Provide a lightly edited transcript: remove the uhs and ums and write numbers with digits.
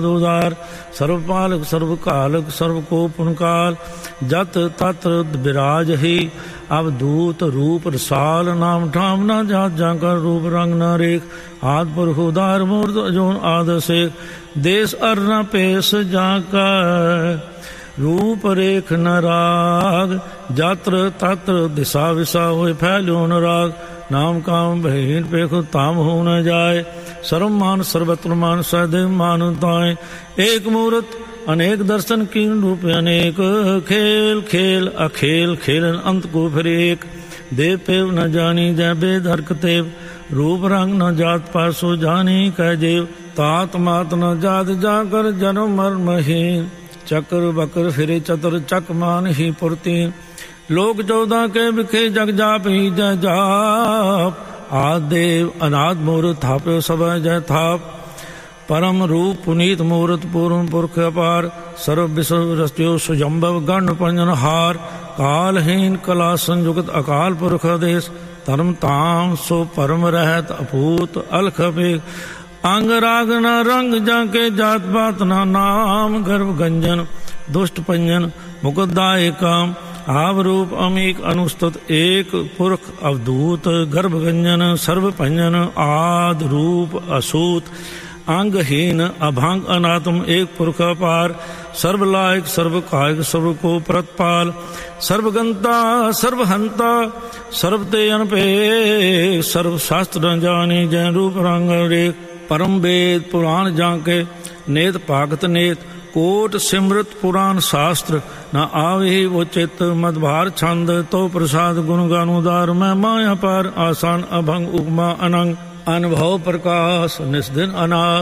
उदार सर्वपालक सर्वकालक सर्वको पुनकाल जत तत्र विराज ही अवधूत रूप रसाल नाम ठाम न जात जाकर रूप रंग न रेख आद पुरख उदार मूर्त अजोन आद शेख देश अर न पेश जाकर रूप रेख न राग जात्र तत्र दिशा विशा होए फैल्यो न राग नाम काम बहीन पेख ताम हो न जाए सर्व मान सर्वत्र मान सदैव मान ताए एक मूर्त अनेक दर्शन कीन रूप अनेक खेल खेल अखेल खेलन अंत को फिर एक देव पेव न जानी जय बेद हरक तेव रूप रंग न जात पासो जानी कह जेव तात मात न जात जाकर जन्म मर्महीन चक्र बकर फिरे चतर चक मान ही पुरती लोक 14 के बिखे जग जाप ही जय जाप आदेव अनाद मूर्त थाप्यो सब जय थाप परम रूप पुनीत मूर्त पूर्व पुरख अपार सर्व विश्व रस्त्यो सुजम्भव गण पंजन हार कालहीन कला संयुक्त अकाल पुरख देश धर्म ताम सो परम रहत अपूत अलख बेग अंग राग न रंग जाके जात पात न नाम गर्भ गंजन दुष्ट पंजन मुकुदाय काम आव रूप अमीक अनुस्तुत एक पुरख अवधूत गर्भगंजन सर्व पंजन आद रूप असूत अंगहीन अभंग अनात्म एक पुरख अपार सर्वलायक सर्व कायक सर्व को प्रतपाल सर्वगंता सर्वहंता सर्वते अनपे सर्व शास्त्र न जानी जय रूप रंग रेख परम वेद पुराण जाके नेत पागत नेत कोट सिमृत पुराण शास्त्र न आवे वो चित्त मदभार छंद तो प्रसाद गुण गानुदार मैं माया पार आसान अभंग उपमा अनंग अनुभव प्रकाश निस्दिन अनास